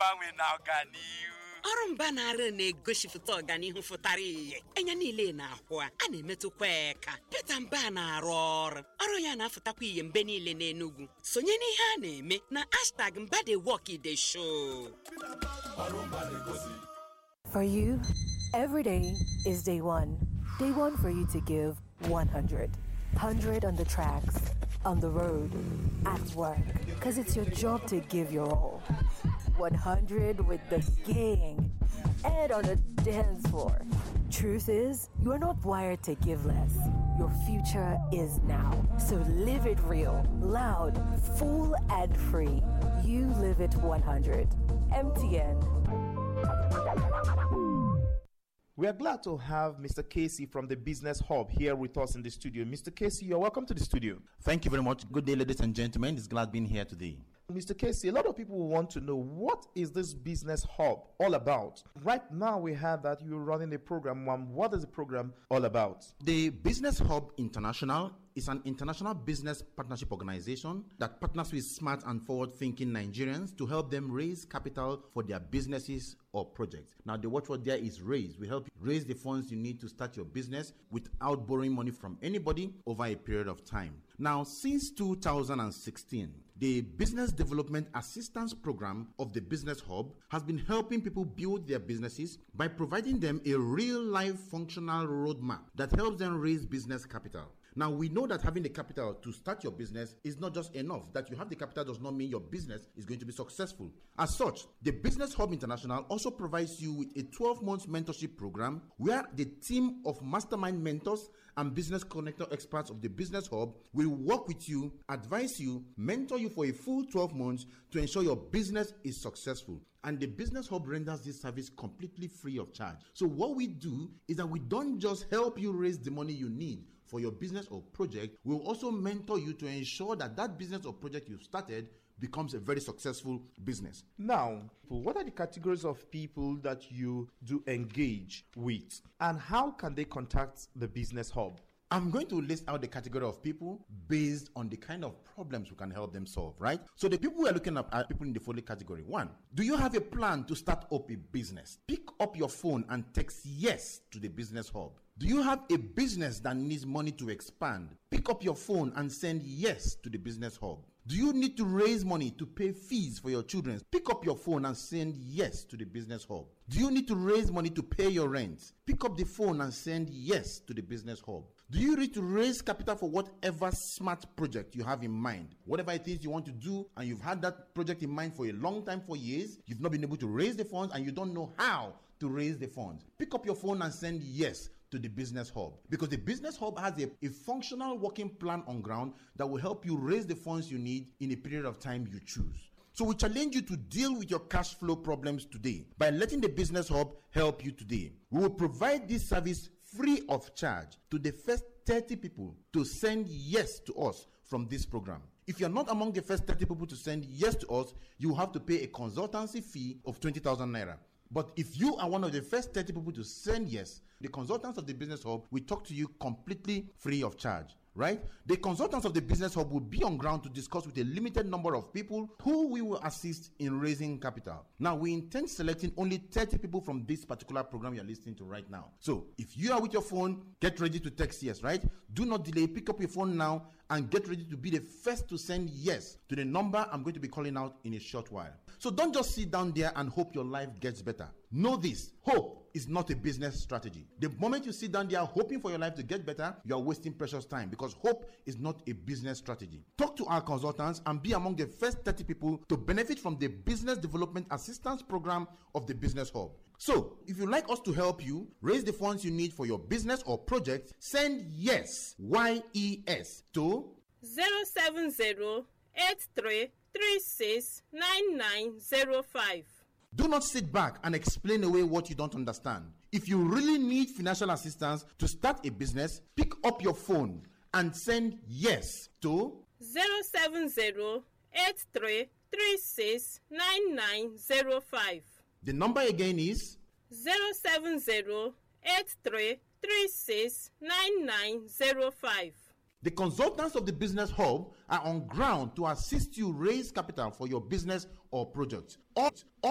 mgbanwe na ọganihu. Ọrụ mba na-arụ na-egosipụta ọganihu fụtara ihe. Enya niile na-ahụ a na-emetụkwa eka. Peter Mba na-arụ ọrụ ya na-afụtakwa ihe mbe niile n'Enugu. Sonye n'ihe a na-eme na #MbaDeWalkTheShow. For you, every day is day one. Day one for you to give 100. 100 on the tracks, on the road, at work. Because it's your job to give your all. 100 with the gang and on the dance floor. Truth is, you are not wired to give less. Your future is now. So live it real, loud, full, and free. You live it 100. MTN. We are glad to have Mr. Casey from the Business Hub here with us in the studio. Mr. Casey, you're welcome to the studio. Thank you very much. Good day, ladies and gentlemen. It's glad being here today. Mr. Casey, a lot of people want to know, what is this Business Hub all about? Right now, we have that you're running a program. What is the program all about? The Business Hub International is an international business partnership organization that partners with smart and forward-thinking Nigerians to help them raise capital for their businesses or projects. Now, the watchword there is raise. We help you raise the funds you need to start your business without borrowing money from anybody over a period of time. Now, since 2016, the Business Development Assistance Program of the Business Hub has been helping people build their businesses by providing them a real-life functional roadmap that helps them raise business capital. Now, we know that having the capital to start your business is not just enough. That you have the capital does not mean your business is going to be successful. As such, the Business Hub International also provides you with a 12-month mentorship program where the team of mastermind mentors and business connector experts of the Business Hub will work with you, advise you, mentor you for a full 12 months to ensure your business is successful. And the Business Hub renders this service completely free of charge. So what we do is that we don't just help you raise the money you need for your business or project. We'll also mentor you to ensure that that business or project you've started becomes a very successful business. Now, what are the categories of people that you do engage with, and how can they contact the Business Hub? I'm going to list out the category of people based on the kind of problems we can help them solve, right? So the people we are looking at are people in the following category. 1, do you have a plan to start up a business? Pick up your phone and text yes to the Business Hub. Do you have a business that needs money to expand? Pick up your phone and send yes to the Business Hub. Do you need to raise money to pay fees for your children? Pick up your phone and send yes to the Business Hub. Do you need to raise money to pay your rent? Pick up the phone and send yes to the Business Hub. Do you need to raise capital for whatever smart project you have in mind? Whatever it is you want to do, and you've had that project in mind for a long time, for years, you've not been able to raise the funds and you don't know how to raise the funds. Pick up your phone and send yes to the Business Hub, because the Business Hub has a functional working plan on ground that will help you raise the funds you need in a period of time you choose. So we challenge you to deal with your cash flow problems today by letting the Business Hub help you today. We will provide this service free of charge to the first 30 people to send yes to us from this program. If you're not among the first 30 people to send yes to us, you have to pay a consultancy fee of 20,000 naira. But if you are one of the first 30 people to send yes, the consultants of the Business Hub will talk to you completely free of charge, right? The consultants of the Business Hub will be on ground to discuss with a limited number of people who we will assist in raising capital. Now, we intend selecting only 30 people from this particular program you're listening to right now. So, if you are with your phone, get ready to text yes, right? Do not delay. Pick up your phone now and get ready to be the first to send yes to the number I'm going to be calling out in a short while. So don't just sit down there and hope your life gets better. Know this: hope is not a business strategy. The moment you sit down there hoping for your life to get better, you are wasting precious time, because hope is not a business strategy. Talk to our consultants and be among the first 30 people to benefit from the Business Development Assistance Program of the Business Hub. So, if you'd like us to help you raise the funds you need for your business or project, send yes, YES, to 070-8336-9905. Do not sit back and explain away what you don't understand. If you really need financial assistance to start a business, pick up your phone and send yes to 070-8336-9905. The number again is 070-8336-9905. The consultants of the Business Hub are on ground to assist you raise capital for your business or project. All